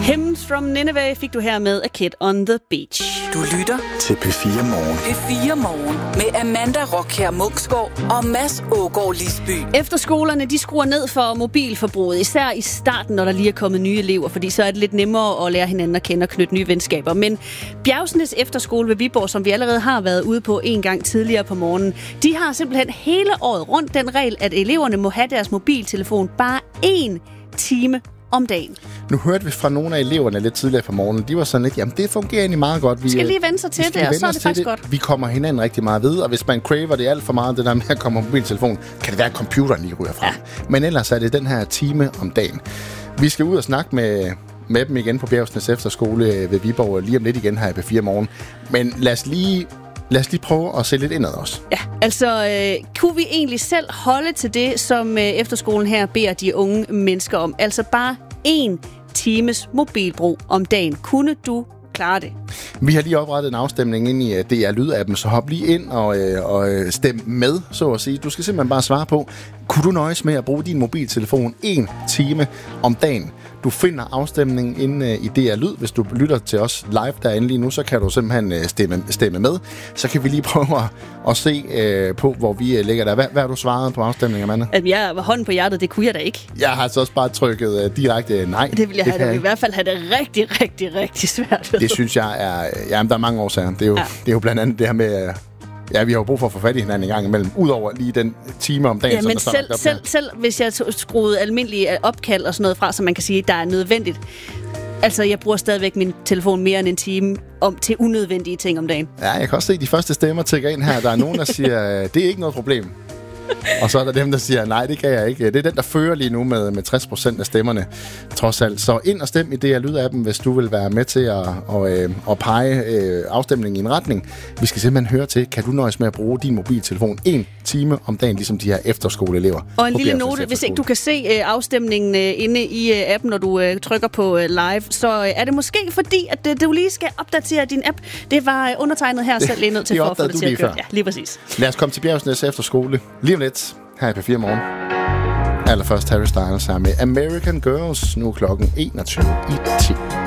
Hymns from Nineveh fik du her med A Kid on the Beach. Du lytter til P4 Morgen. P4 Morgen med Amanda Rockher Munksgaard og Mads Ågaard Lisby. Efterskolerne, de skruer ned for mobilforbruget, især i starten, når der lige er kommet nye elever, fordi så er det lidt nemmere at lære hinanden at kende og knytte nye venskaber. Men Bjergsnes Efterskole ved Viborg, som vi allerede har været ude på en gang tidligere på morgenen, de har simpelthen hele året rundt den regel, at eleverne må have deres mobiltelefon bare 1 time om dagen. Nu hørte vi fra nogle af eleverne lidt tidligere på morgenen. De var sådan lidt, jamen det fungerer egentlig meget godt. Vi skal lige vende sig til det, og så er det faktisk godt. Vi kommer hinanden rigtig meget ved, og hvis man craver det alt for meget, det der med at komme på mobiltelefon, kan det være, at computeren lige ryger frem. Ja. Men ellers er det den her time om dagen. Vi skal ud og snakke med dem igen på Bjergsnes Efterskole ved Viborg lige om lidt igen her i P4 Morgen. Men lad os lige prøve at se lidt indad også. Ja, altså kunne vi egentlig selv holde til det, som efterskolen her beder de unge mennesker om? Altså bare 1 times mobilbrug om dagen. Kunne du klare det? Vi har lige oprettet en afstemning ind i DR Lyd-appen, så hop lige ind og stem med, så at sige. Du skal simpelthen bare svare på, kunne du nøjes med at bruge din mobiltelefon 1 time om dagen? Du finder afstemningen inde i DR Lyd. Hvis du lytter til os live derinde lige nu, så kan du simpelthen stemme med. Så kan vi lige prøve at se på, hvor vi ligger der. Hvad har du svaret på afstemningen, Amanda? Jeg var hånden på hjertet, det kunne jeg da ikke. Jeg har altså også bare trykket direkte nej. Det vil jeg have det. I hvert fald have det rigtig, rigtig, rigtig svært. Det synes jeg er... Jamen, der er mange årsager. Det er jo blandt andet det her med... Ja, vi har jo brug for at få fat i hinanden en gang imellem, udover lige den time om dagen. Ja, men selv hvis jeg skruede almindelige opkald og sådan noget fra, så man kan sige, der er nødvendigt. Altså, jeg bruger stadigvæk min telefon mere end 1 time til unødvendige ting om dagen. Ja, jeg kan også se de første stemmer tækker ind her. Der er nogen, der siger, det er ikke noget problem. Og så er der dem, der siger, nej, det kan jeg ikke. Det er den, der fører lige nu med 60% af stemmerne, trods alt. Så ind og stem i DR Lyd-appen, hvis du vil være med til at pege afstemningen i en retning. Vi skal simpelthen høre til, kan du nøjes med at bruge din mobiltelefon 1 time om dagen, ligesom de her efterskoleelever. Og en lille note, hvis ikke du kan se afstemningen inde i appen, når du trykker på live, så er det måske fordi, at du lige skal opdatere din app. Det var undertegnet her selv lige nødt til for at få det til at køre. Ja, lige præcis. Lad os komme til Bjergsnes Efterskole lige om lidt her i P4 Morgen. Allerførst Harry Styles her med American Girls. Nu er klokken 21:10.